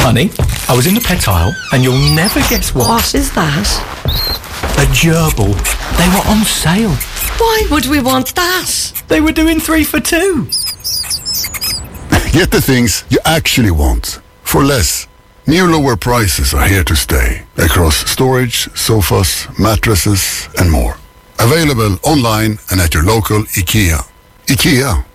Honey, I was in the pet aisle, and you'll never guess what. What is that? A gerbil. They were on sale. Why would we want that? They were doing 3 for 2. Get the things you actually want for less. New lower prices are here to stay across storage, sofas, mattresses and more. Available online and at your local IKEA. IKEA,